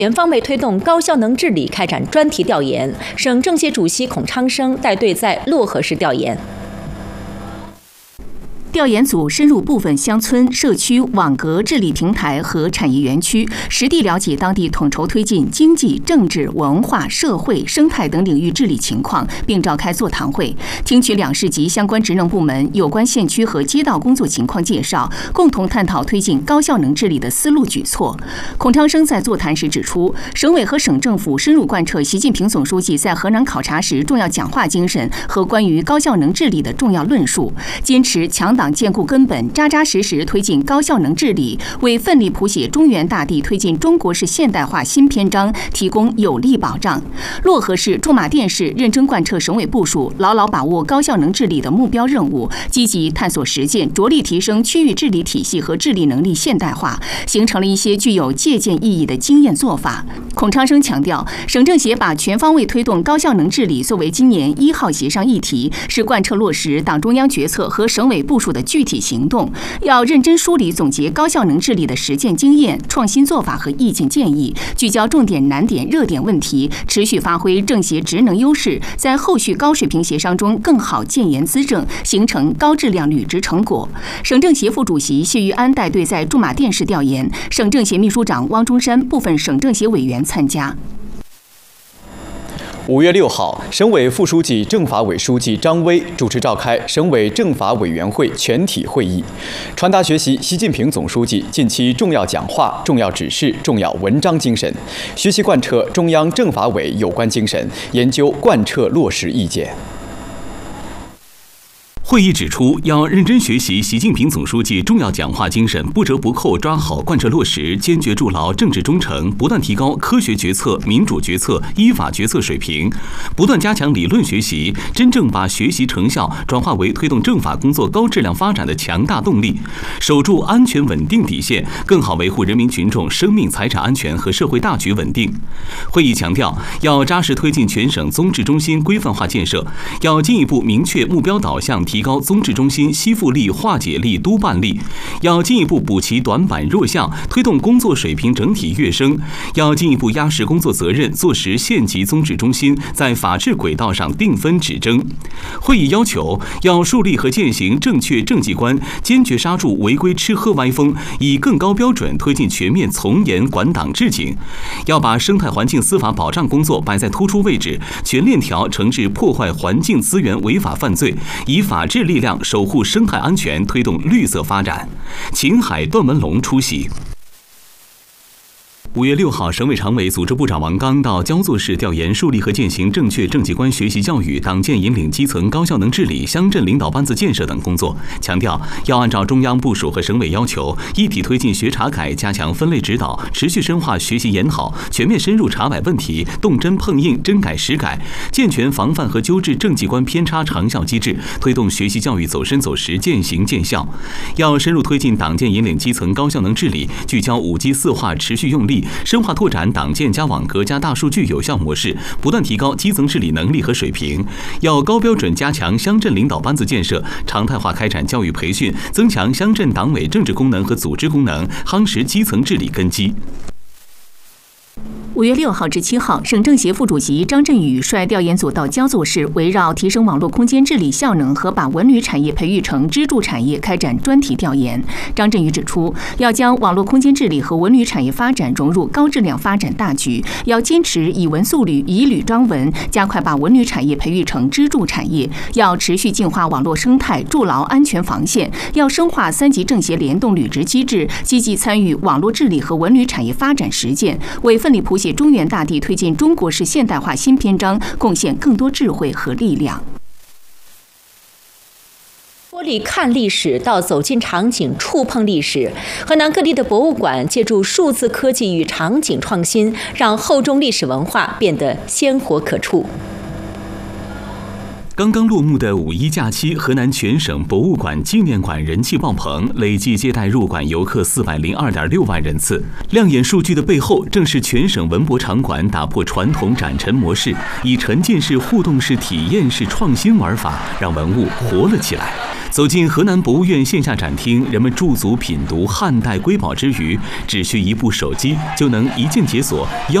全方位推动高效能治理开展专题调研，省政协主席孔昌生带队在漯河市调研。 调研组深入部分乡村、社区网格治理平台和产业园区，实地了解当地统筹推进经济、政治、文化、社会、生态等领域治理情况，并召开座谈会，听取两市及相关职能部门有关县区和街道工作情况介绍，共同探讨推进高效能治理的思路举措。孔昌生在座谈时指出，省委和省政府深入贯彻习近平总书记在河南考察时重要讲话精神和关于高效能治理的重要论述，坚持强党建固根本，扎扎实实推进高效能治理，为奋力谱写中原大地推进中国式现代化新篇章提供有力保障。漯河市、驻马店市认真贯彻省委部署，牢牢把握高效能治理的目标任务，积极探索实践，着力提升区域治理体系和治理能力现代化，形成了一些具有借鉴意义的经验做法。孔昌生强调，省政协把全方位推动高效能治理作为今年1号协商议题，是贯彻落实党中央决策和省委部署的具体行动，要认真梳理总结高效能治理的实践经验、创新做法和意见建议，聚焦重点难点、热点问题，持续发挥政协职能优势，在后续高水平协商中更好建言资政，形成高质量履职成果。省政协副主席谢玉安带队在驻马店市调研，省政协秘书长汪中山、部分省政协委员参加。 5月6号，省委副书记、政法委书记张威主持召开省委政法委员会全体会议，传达学习习近平总书记近期重要讲话、重要指示、重要文章精神，学习贯彻中央政法委有关精神，研究贯彻落实意见。 会议指出，要认真学习习近平总书记重要讲话精神，不折不扣抓好贯彻落实，坚决筑牢政治忠诚，不断提高科学决策、民主决策、依法决策水平，不断加强理论学习，真正把学习成效转化为推动政法工作高质量发展的强大动力，守住安全稳定底线，更好维护人民群众生命财产安全和社会大局稳定。会议强调，要扎实推进全省综治中心规范化建设，要进一步明确目标导向，提高综治中心吸附力、化解力、督办力，要进一步补齐短板弱项，推动工作水平整体跃升，要进一步压实工作责任，做实县级综治中心在法治轨道上定分指征。会议要求，要树立和践行正确政绩观，坚决刹住违规吃喝歪风，以更高标准推进全面从严管党治警，要把生态环境司法保障工作摆在突出位置，全链条惩治破坏环境资源违法犯罪，以法治力量守护生态安全，推动绿色发展。秦海、段文龙出席。5月6号，省委常委、组织部长王刚到焦作市调研树立和践行正确政绩观学习教育、党建引领基层高效能治理、乡镇领导班子建设等工作，强调要按照中央部署和省委要求，一体推进学查改，加强分类指导，持续深化学习研讨，全面深入查摆问题，动真碰硬，真改实改，健全防范和纠治政绩观偏差长效机制，推动学习教育走深走实、见行见效。要深入推进党建引领基层高效能治理，聚焦5G4化，持续用力，深化拓展党建加网格加大数据有效模式，不断提高基层治理能力和水平。要高标准加强乡镇领导班子建设，常态化开展教育培训，增强乡镇党委政治功能和组织功能，夯实基层治理根基。 5月6号至7号，省政协副主席张振宇率调研组到焦作市，围绕提升网络空间治理效能和把文旅产业培育成支柱产业开展专题调研。张振宇指出，要将网络空间治理和文旅产业发展融入高质量发展大局，要坚持以文塑旅、以旅装文，加快把文旅产业培育成支柱产业，要持续净化网络生态，筑牢安全防线，要深化3级政协联动履职机制，积极参与网络治理和文旅产业发展实践，为奋力谱写中原大地推进中国式现代化新篇章贡献更多智慧和力量。 脱离看历史到走进场景触碰历史，河南各地的博物馆借助数字科技与场景创新，让厚重历史文化变得鲜活可触。 刚刚落幕的五一假期，河南全省博物馆、纪念馆人气爆棚，累计接待入馆游客402.6万人次。亮眼数据的背后，正是全省文博场馆打破传统展陈模式，以沉浸式、互动式、体验式创新玩法，让文物活了起来。走进河南博物院线下展厅，人们驻足品读汉代瑰宝之余，只需一部手机就能一键解锁